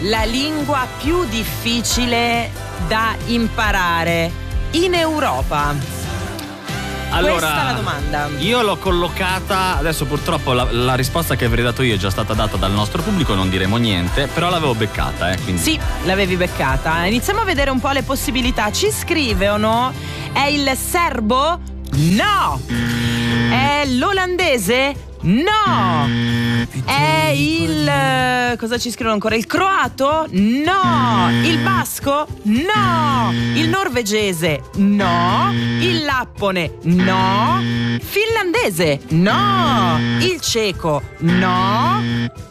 la lingua più difficile da imparare in Europa? Allora, questa è la domanda. Io l'ho collocata, adesso purtroppo la risposta che avrei dato io è già stata data dal nostro pubblico, non diremo niente, però l'avevo beccata, quindi. Sì, l'avevi beccata. Iniziamo a vedere un po' le possibilità. Ci scrivono: è il serbo? No. È l'olandese? No. È il... cosa ci scrivono ancora? Il croato? No. Il basco? No. Il norvegese? No. Il lappone? No. Finlandese? No. Il ceco? No.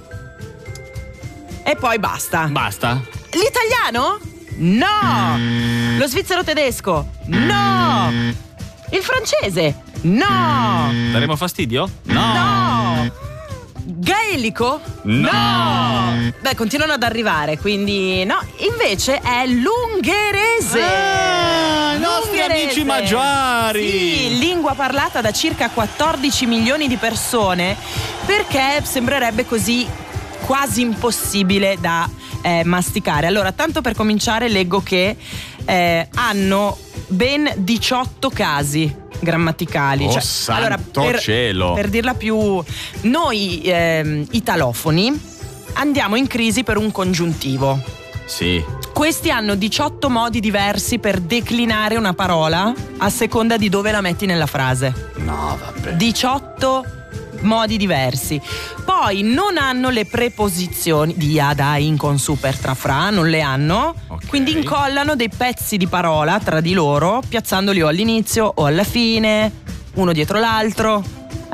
E poi basta. Basta? L'italiano? No. Lo svizzero tedesco? No. Il francese? No. Daremo fastidio? No. No. Gaelico? No. Beh, continuano ad arrivare, quindi no. Invece è l'ungherese. I nostri amici maggiari. Sì, lingua parlata da circa 14 milioni di persone, perché sembrerebbe così quasi impossibile da masticare. Allora, tanto per cominciare, leggo che hanno ben 18 casi grammaticali. Oh, santo cielo. Per dirla più, noi italofoni andiamo in crisi per un congiuntivo. Sì. Questi hanno 18 modi diversi per declinare una parola a seconda di dove la metti nella frase. No, vabbè. 18 modi diversi. Poi non hanno le preposizioni di a, da, in, con, su, per, tra, fra, non le hanno. Okay. Quindi incollano dei pezzi di parola tra di loro, piazzandoli o all'inizio o alla fine, uno dietro l'altro.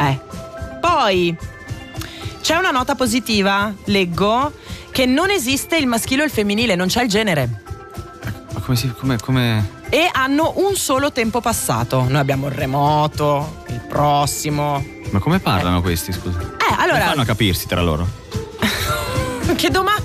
Poi c'è una nota positiva, leggo, che non esiste il maschile o il femminile, non c'è il genere. Ma come? E hanno un solo tempo passato. Noi abbiamo il remoto, il prossimo. Ma come parlano questi, scusa? Allora, come fanno a capirsi tra loro? che domani.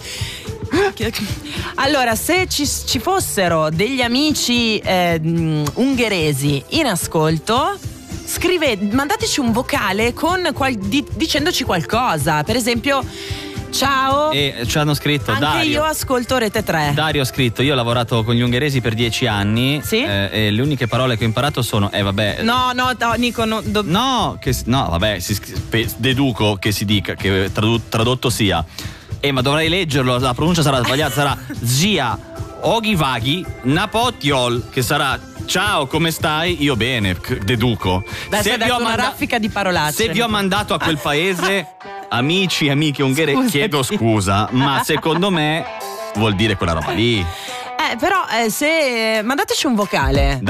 Allora, se ci fossero degli amici ungheresi in ascolto, mandateci un vocale con dicendoci qualcosa. Per esempio, ciao. E ci hanno scritto anche Dario. Io ascolto Rete 3. Dario ha scritto: io ho lavorato con gli ungheresi per 10 anni. Sì? E le uniche parole che ho imparato sono vabbè. No, Nico, no. Vabbè, deduco che si dica, che tradotto sia. Ma dovrei leggerlo, la pronuncia sarà sbagliata, sarà zia Ogivaghi Napotiol, che sarà ciao, come stai? Io bene, deduco. Beh, se vi ho una raffica di parolacce. Se vi ho mandato a quel paese amici, amiche ungheresi, chiedo scusa, ma secondo me vuol dire quella roba lì. Però se mandateci un vocale.